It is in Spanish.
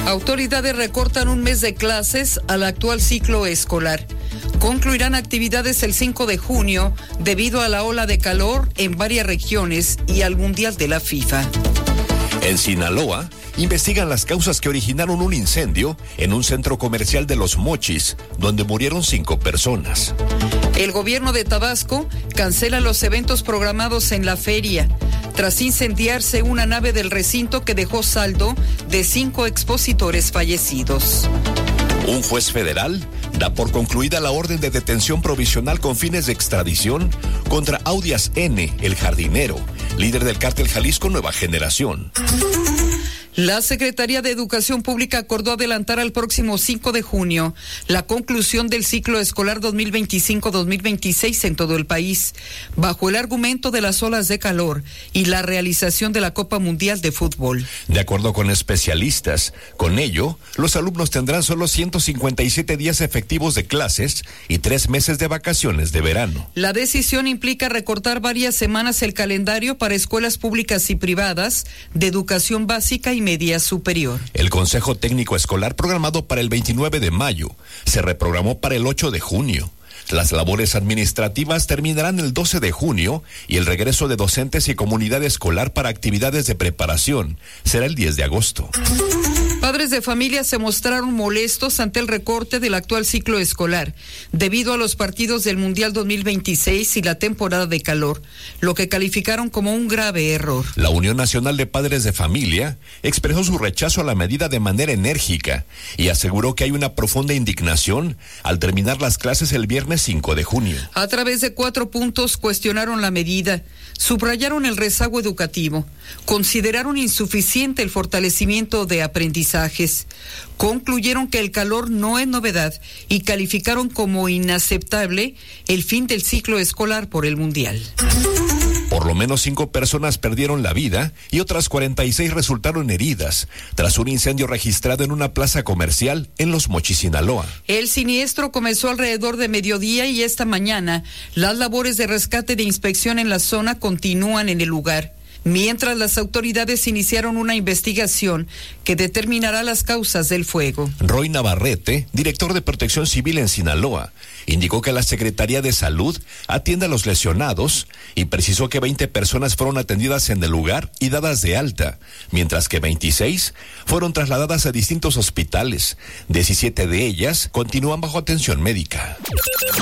Autoridades recortan un mes de clases al actual ciclo escolar. Concluirán actividades el 5 de junio debido a la ola de calor en varias regiones y al Mundial de la FIFA. En Sinaloa, investigan las causas que originaron un incendio en un centro comercial de Los Mochis, donde murieron 5 personas. El gobierno de Tabasco cancela los eventos programados en la feria, tras incendiarse una nave del recinto que dejó saldo de 5 expositores fallecidos. Un juez federal da por concluida la orden de detención provisional con fines de extradición contra Audias N., el jardinero, líder del cártel Jalisco Nueva Generación. La Secretaría de Educación Pública acordó adelantar al próximo 5 de junio la conclusión del ciclo escolar 2025-2026 en todo el país, bajo el argumento de las olas de calor y la realización de la Copa Mundial de Fútbol. De acuerdo con especialistas, con ello, los alumnos tendrán solo 157 días efectivos de clases y 3 meses de vacaciones de verano. La decisión implica recortar varias semanas el calendario para escuelas públicas y privadas de educación básica y media superior. El Consejo Técnico Escolar, programado para el 29 de mayo, se reprogramó para el 8 de junio. Las labores administrativas terminarán el 12 de junio y el regreso de docentes y comunidad escolar para actividades de preparación será el 10 de agosto. Padres de familia se mostraron molestos ante el recorte del actual ciclo escolar, debido a los partidos del Mundial 2026 y la temporada de calor, lo que calificaron como un grave error. La Unión Nacional de Padres de Familia expresó su rechazo a la medida de manera enérgica y aseguró que hay una profunda indignación al terminar las clases el viernes 5 de junio. A través de 4 puntos cuestionaron la medida, subrayaron el rezago educativo, consideraron insuficiente el fortalecimiento de aprendizajes, concluyeron que el calor no es novedad y calificaron como inaceptable el fin del ciclo escolar por el Mundial. Por lo menos 5 personas perdieron la vida y otras 46 resultaron heridas tras un incendio registrado en una plaza comercial en Los Mochis, Sinaloa. El siniestro comenzó alrededor de mediodía y esta mañana las labores de rescate y de inspección en la zona continúan en el lugar, mientras las autoridades iniciaron una investigación que determinará las causas del fuego. Roy Navarrete, director de Protección Civil en Sinaloa, indicó que la Secretaría de Salud atiende a los lesionados y precisó que 20 personas fueron atendidas en el lugar y dadas de alta, mientras que 26 fueron trasladadas a distintos hospitales. 17 de ellas continúan bajo atención médica.